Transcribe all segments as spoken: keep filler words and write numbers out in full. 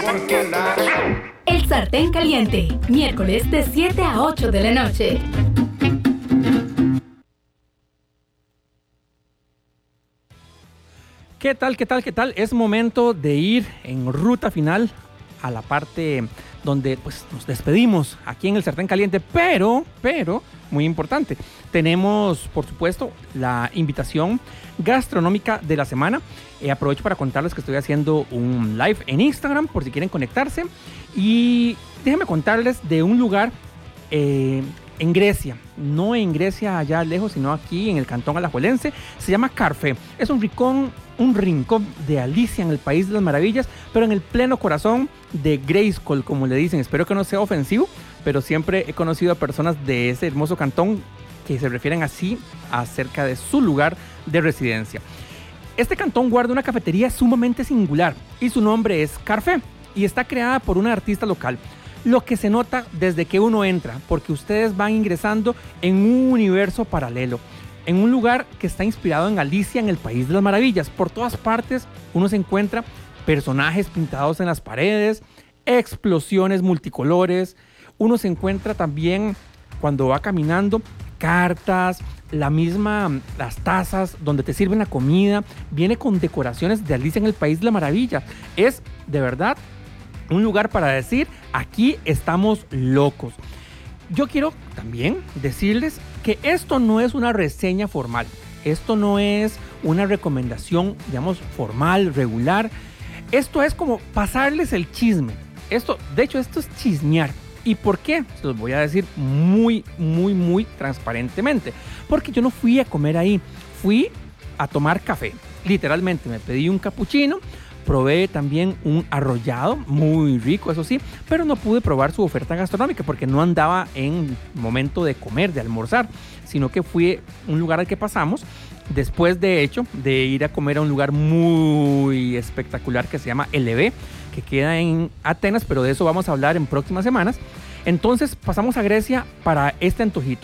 El Sartén Caliente, miércoles de siete a ocho de la noche. ¿Qué tal, qué tal, qué tal? Es momento de ir en ruta final a la parte donde pues, nos despedimos aquí en el Sartén Caliente, pero, pero, muy importante, tenemos, por supuesto, la invitación gastronómica de la semana. Eh, aprovecho para contarles que estoy haciendo un live en Instagram por si quieren conectarse. Y déjenme contarles de un lugar eh, en Grecia, no en Grecia allá lejos, sino aquí en el cantón alajuelense. Se llama Carfe. Es un rincón, un rincón de Alicia en el País de las Maravillas, pero en el pleno corazón de Grayskull, como le dicen. Espero que no sea ofensivo, pero siempre he conocido a personas de ese hermoso cantón que se refieren así acerca de su lugar de residencia. Este cantón guarda una cafetería sumamente singular y su nombre es Carfe y está creada por una artista local. Lo que se nota desde que uno entra, porque ustedes van ingresando en un universo paralelo, en un lugar que está inspirado en Alicia en el País de las Maravillas. Por todas partes uno se encuentra personajes pintados en las paredes, explosiones multicolores. Uno se encuentra también, cuando va caminando, cartas, la misma, las tazas donde te sirven la comida, viene con decoraciones de Alicia en el País de la Maravilla. Es de verdad un lugar para decir, aquí estamos locos. Yo quiero también decirles que esto no es una reseña formal, esto no es una recomendación, digamos, formal, regular. Esto es como pasarles el chisme. Esto, de hecho, esto es chismear. ¿Y por qué? Se los voy a decir muy, muy, muy transparentemente. Porque yo no fui a comer ahí, fui a tomar café. Literalmente me pedí un capuchino, probé también un arrollado, muy rico, eso sí, pero no pude probar su oferta gastronómica porque no andaba en momento de comer, de almorzar, sino que fui a un lugar al que pasamos después, de hecho, de ir a comer a un lugar muy espectacular que se llama Elevé, que queda en Atenas, pero de eso vamos a hablar en próximas semanas. Entonces pasamos a Grecia para este antojito.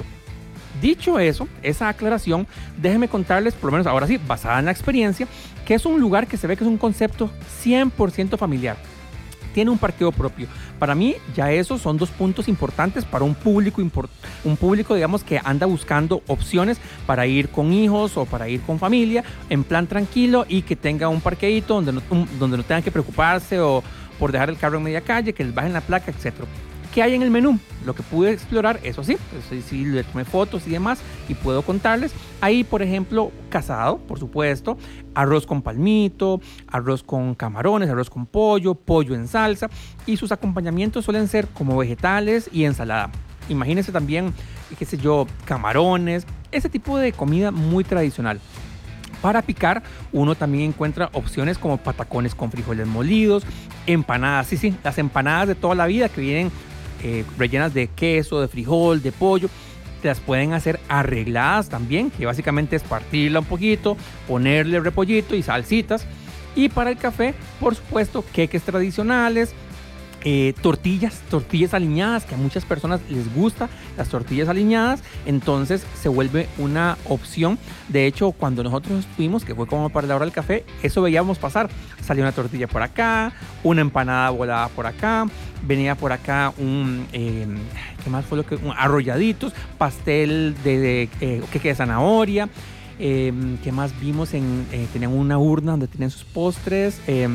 Dicho eso, esa aclaración, déjenme contarles, por lo menos ahora sí, basada en la experiencia, que es un lugar que se ve que es un concepto cien por ciento familiar. Tiene un parqueo propio. Para mí, ya esos son dos puntos importantes para un público, un público, digamos, que anda buscando opciones para ir con hijos o para ir con familia, en plan tranquilo y que tenga un parqueíto donde no, un, donde no tengan que preocuparse o por dejar el carro en media calle, que les bajen la placa, etcétera. ¿Qué hay en el menú? Lo que pude explorar, eso sí, sí, sí, le tomé fotos y demás y puedo contarles. Ahí, por ejemplo, casado, por supuesto, arroz con palmito, arroz con camarones, arroz con pollo, pollo en salsa, y sus acompañamientos suelen ser como vegetales y ensalada. Imagínense también, qué sé yo, camarones, ese tipo de comida muy tradicional. Para picar, uno también encuentra opciones como patacones con frijoles molidos, empanadas, sí, sí, las empanadas de toda la vida que vienen eh, rellenas de queso, de frijol, de pollo. Te las pueden hacer arregladas también, que básicamente es partirla un poquito, ponerle repollito y salsitas. Y para el café, por supuesto, queques tradicionales, Eh, tortillas, tortillas aliñadas, que a muchas personas les gusta las tortillas aliñadas, entonces se vuelve una opción. De hecho, cuando nosotros estuvimos, que fue como para la hora del café, eso veíamos pasar. Salía una tortilla por acá, una empanada volada por acá, venía por acá un, eh, ¿qué más fue lo que? Un arrolladitos, pastel de, de eh, queque de zanahoria. Eh, ¿Qué más vimos? En, eh, tenían una urna donde tenían sus postres, eh,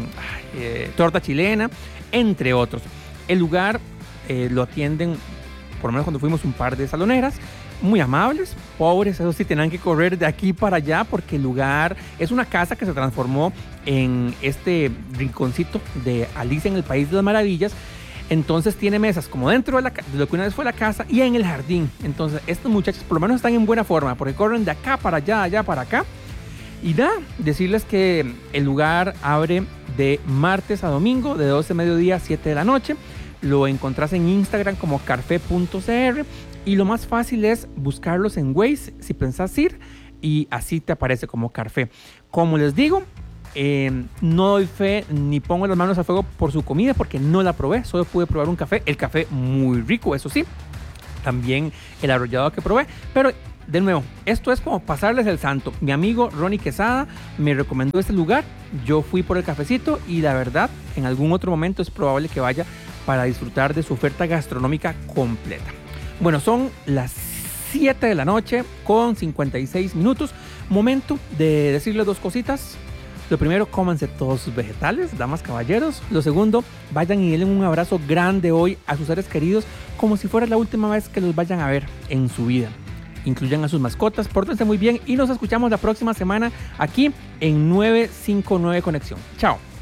eh, torta chilena, entre otros. El lugar eh, lo atienden, por lo menos cuando fuimos, un par de saloneras muy amables, pobres, eso sí, tenían que correr de aquí para allá porque el lugar es una casa que se transformó en este rinconcito de Alicia en el País de las Maravillas. Entonces tiene mesas como dentro de, la, de lo que una vez fue la casa y en el jardín. Entonces estos muchachos por lo menos están en buena forma porque corren de acá para allá, allá para acá. Y nada, decirles que el lugar abre de martes a domingo, de doce de mediodía a siete de la noche. Lo encontrás en Instagram como carfe punto c r y lo más fácil es buscarlos en Waze si pensás ir y así te aparece como Carfe. Como les digo, Eh, no doy fe ni pongo las manos al fuego por su comida porque no la probé, solo pude probar un café, el café muy rico, eso sí, también el arrollado que probé, pero de nuevo, esto es como pasarles el santo. Mi amigo Ronnie Quesada me recomendó este lugar, yo fui por el cafecito y la verdad, en algún otro momento es probable que vaya para disfrutar de su oferta gastronómica completa. Bueno, son las siete de la noche con cincuenta y seis minutos. Momento de decirles dos cositas. Lo primero, cómanse todos sus vegetales, damas, caballeros. Lo segundo, vayan y denle un abrazo grande hoy a sus seres queridos como si fuera la última vez que los vayan a ver en su vida. Incluyan a sus mascotas, pórtense muy bien y nos escuchamos la próxima semana aquí en nueve cinco nueve Conexión. Chao.